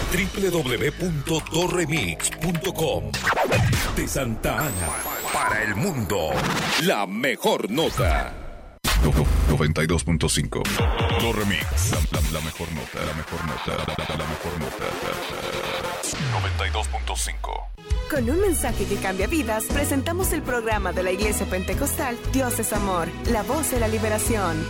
www.doremix.com. De Santa Ana para el mundo, la mejor nota. 92.5. Doremix, la mejor nota, la mejor nota, la mejor nota. 92.5. Con un mensaje que cambia vidas, presentamos el programa de la Iglesia Pentecostal Dios es Amor, la voz de la liberación.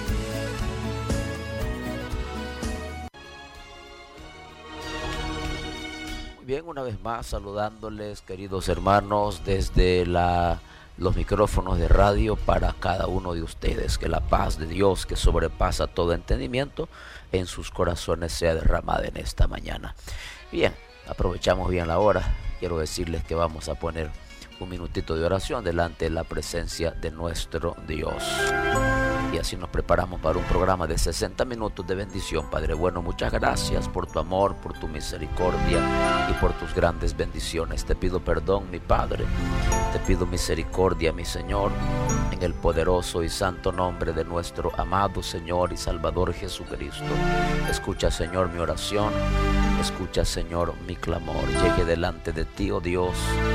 Muy bien, una vez más saludándoles, queridos hermanos, desde los micrófonos de radio para cada uno de ustedes. Que la paz de Dios, que sobrepasa todo entendimiento, en sus corazones sea derramada en esta mañana. Bien, aprovechamos bien la hora. Quiero decirles que vamos a poner un minutito de oración delante de la presencia de nuestro Dios. Y así nos preparamos para un programa de 60 minutos de bendición. Padre bueno, muchas gracias por tu amor, por tu misericordia y por tus grandes bendiciones. Te pido perdón, mi Padre. Te pido misericordia, mi Señor, en el poderoso y santo nombre de nuestro amado Señor y Salvador Jesucristo. Escucha, Señor, mi oración. Escucha, Señor, mi clamor. Llegue delante de ti, oh Dios,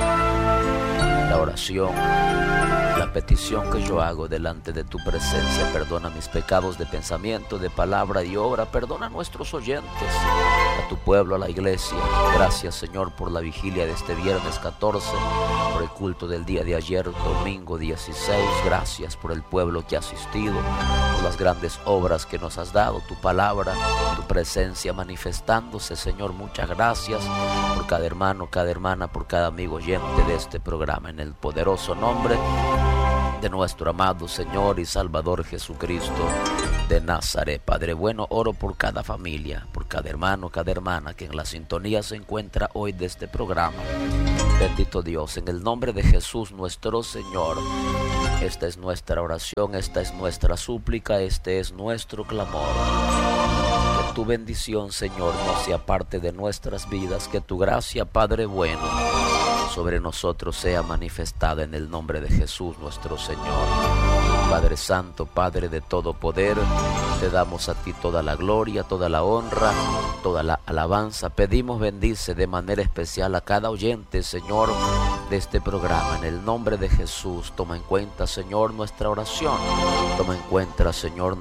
la oración, la petición que yo hago delante de tu presencia. Perdona mis pecados de pensamiento, de palabra y obra. Perdona a nuestros oyentes, a tu pueblo, a la iglesia. Gracias, Señor, por la vigilia de este viernes 14, por el culto del día de ayer, domingo 16. Gracias por el pueblo que ha asistido, por las grandes obras que nos has dado, tu palabra, tu presencia manifestándose, Señor. Muchas gracias por cada hermano, cada hermana, por cada amigo oyente de este programa, en el poderoso nombre de nuestro amado Señor y Salvador Jesucristo de Nazaret. Padre bueno, oro por cada familia, por cada hermano, cada hermana que en la sintonía se encuentra hoy de este programa. Bendito Dios, en el nombre de Jesús nuestro Señor, esta es nuestra oración, esta es nuestra súplica, este es nuestro clamor. Que tu bendición, Señor, no sea parte de nuestras vidas, que tu gracia, Padre bueno, sobre nosotros sea manifestada en el nombre de Jesús nuestro Señor. Padre Santo, Padre de todo poder, te damos a ti toda la gloria, toda la honra, toda la alabanza. Pedimos, bendice de manera especial a cada oyente, Señor, de este programa. En el nombre de Jesús, toma en cuenta, Señor, nuestra oración. Toma en cuenta, Señor,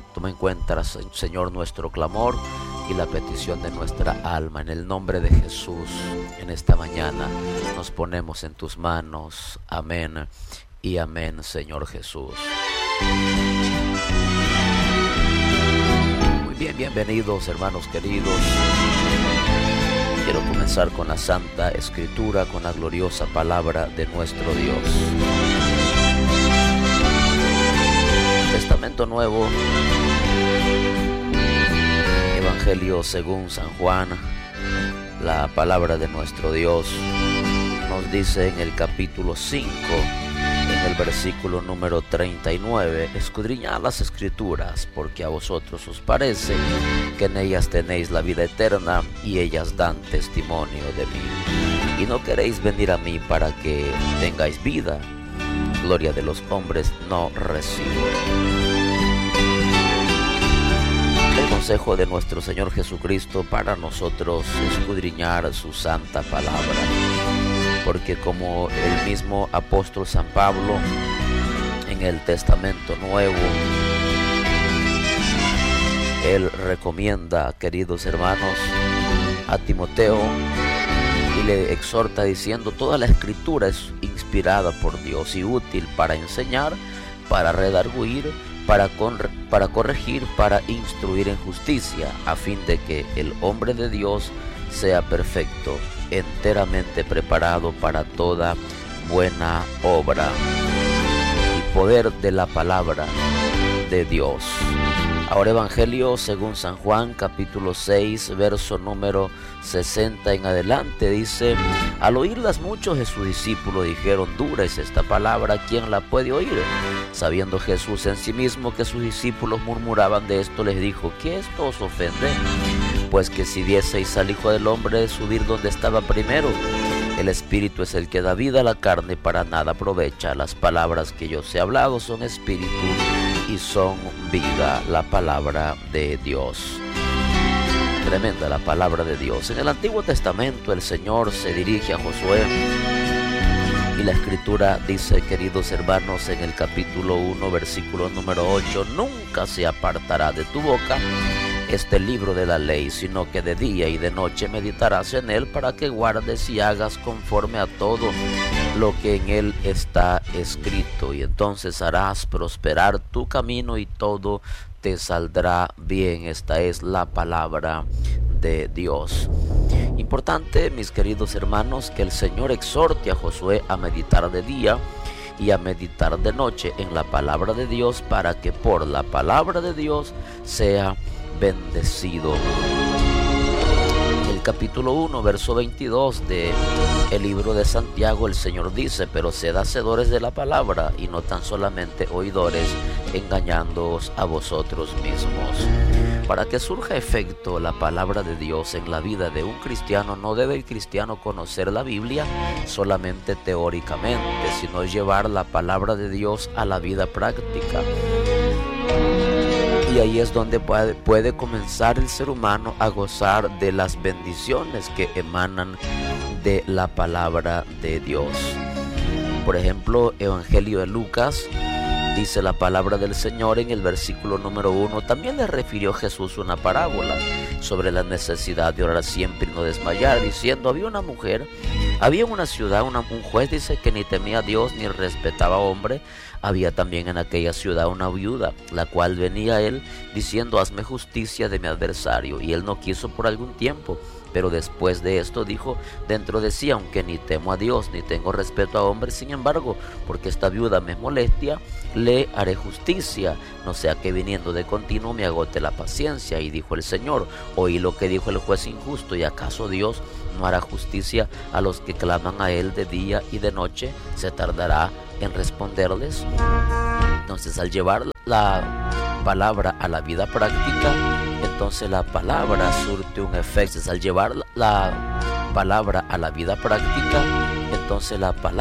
nuestro clamor y la petición de nuestra alma. En el nombre de Jesús, en esta mañana nos ponemos en tus manos. Amén y amén, Señor Jesús. Muy bien, bienvenidos, hermanos queridos. Quiero comenzar con la Santa Escritura, con la gloriosa palabra de nuestro Dios. Testamento Nuevo, Evangelio según San Juan. La palabra de nuestro Dios nos dice en el capítulo 5, en el versículo número 39, escudriñad las Escrituras, porque a vosotros os parece que en ellas tenéis la vida eterna, y ellas dan testimonio de mí. Y no queréis venir a mí para que tengáis vida. Gloria de los hombres no recibo. El consejo de nuestro Señor Jesucristo para nosotros escudriñar su santa palabra, porque como el mismo apóstol San Pablo en el Testamento Nuevo, él recomienda, queridos hermanos, a Timoteo y le exhorta diciendo: toda la Escritura es inspirada por Dios y útil para enseñar, para redarguir, para corregir, para instruir en justicia, a fin de que el hombre de Dios sea perfecto, enteramente preparado para toda buena obra. Y poder de la palabra de Dios. Ahora Evangelio según San Juan, capítulo 6, verso número 60 en adelante, dice: al oírlas muchos de sus discípulos dijeron: dura es esta palabra, ¿quién la puede oír? Sabiendo Jesús en sí mismo que sus discípulos murmuraban de esto, les dijo: ¿qué esto os ofende? Pues que si vieseis al Hijo del Hombre subir donde estaba primero, el Espíritu es el que da vida a la carne, para nada aprovecha. Las palabras que yo os he hablado son espíritu y son vida. La palabra de Dios. tremenda la palabra de Dios. En el Antiguo Testamento el Señor se dirige a Josué y la Escritura dice, queridos hermanos, en el capítulo 1, versículo número 8, nunca se apartará de tu boca este libro de la ley, sino que de día y de noche meditarás en él para que guardes y hagas conforme a todo lo que en él está escrito, y entonces harás prosperar tu camino y todo te saldrá bien. Esta es la palabra de Dios. Importante, mis queridos hermanos, que el Señor exhorte a Josué a meditar de día y a meditar de noche en la palabra de Dios, para que por la palabra de Dios sea bendecido. El capítulo 1, verso 22 de el libro de Santiago, el Señor dice, pero sed hacedores de la palabra y no tan solamente oidores, engañándoos a vosotros mismos. Para que surja efecto la palabra de Dios en la vida de un cristiano, no debe el cristiano conocer la Biblia solamente teóricamente, sino llevar la palabra de Dios a la vida práctica. Y ahí es donde puede comenzar el ser humano a gozar de las bendiciones que emanan de la palabra de Dios. Por ejemplo, Evangelio de Lucas, dice la palabra del Señor en el versículo número 1, también le refirió Jesús una parábola sobre la necesidad de orar siempre y no desmayar, diciendo, había en una ciudad un juez, dice, que ni temía a Dios ni respetaba a hombre. Había también en aquella ciudad una viuda, la cual venía a él diciendo, hazme justicia de mi adversario. Y él no quiso por algún tiempo. Pero después de esto dijo dentro de sí, aunque ni temo a Dios ni tengo respeto a hombres, sin embargo, porque esta viuda me molestia, le haré justicia, no sea que viniendo de continuo me agote la paciencia. Y dijo el Señor, oí lo que dijo el juez injusto, ¿y acaso Dios no hará justicia a los que claman a él de día y de noche? ¿Se tardará en responderles? Entonces, al llevar la palabra a la vida práctica, entonces la palabra surte un efecto. Al llevar la palabra a la vida práctica, entonces la palabra